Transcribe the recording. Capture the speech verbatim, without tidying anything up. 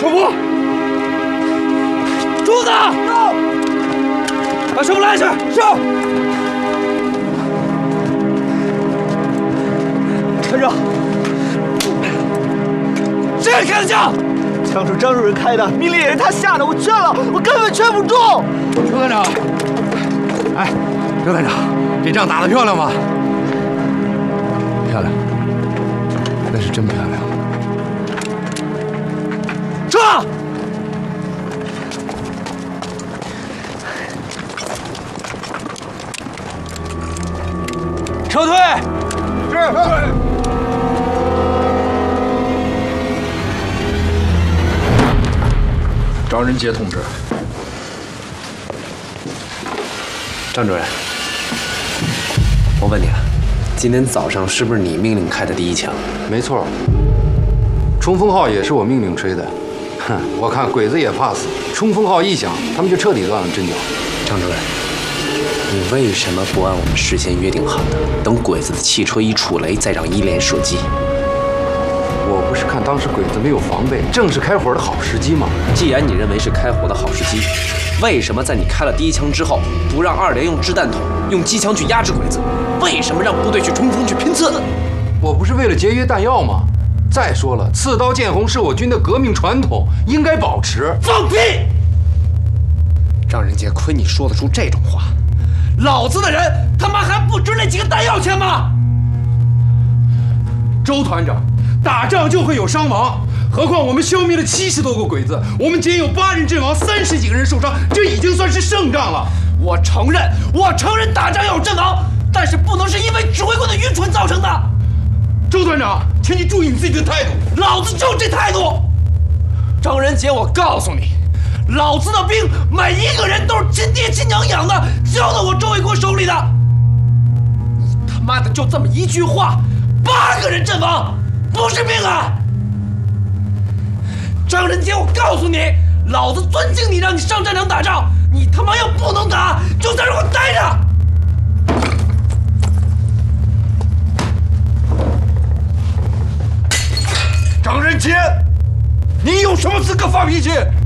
首府，柱子，到，把首府拉下去。是。团长，谁开的枪？枪是张主任开的，命令也是他下的，我劝了，我根本劝不住。 周团长，哎，周团长，这仗打得漂亮吗？漂亮，那是真漂亮。 撤！撤退！是。 张仁杰同志， 张主任，我问你啊，今天早上是不是你命令开的第一枪？ 没错，冲锋号也是我命令吹的。哼，我看鬼子也怕死，冲锋号一响，他们就彻底乱了阵脚。 张主任，你为什么不按我们事先约定好的，等鬼子的汽车一触雷，再让一连射击？ 我不是看当时鬼子没有防备，正是开火的好时机吗？ 既然你认为是开火的好时机，为什么在你开了第一枪之后，不让二连用掷弹筒、用机枪去压制鬼子？为什么让部队去冲锋去拼刺？ 我不是为了节约弹药吗？再说了，刺刀见红是我军的革命传统，应该保持。 放屁！ 张仁杰，亏你说得出这种话。 老子的人他妈还不值那几个弹药钱吗？ 周团长，打仗就会有伤亡，何况我们消灭了七十多个鬼子，我们仅有八人阵亡，三十几个人受伤，这已经算是胜仗了。 我承认，我承认打仗要有阵亡，但是不能是因为指挥官的愚蠢造成的。 周团长，请你注意你自己的态度。 老子就这态度。张仁杰，我告诉你，老子的兵每一个人都是亲爹亲娘养的，交到我周卫国手里的。你他妈的就这么一句话，八个人阵亡，不是命啊！张仁杰，我告诉你，老子尊敬你，让你上战场打仗，你他妈要不能打，就在这给我待着。 张仁杰，你有什么资格发脾气？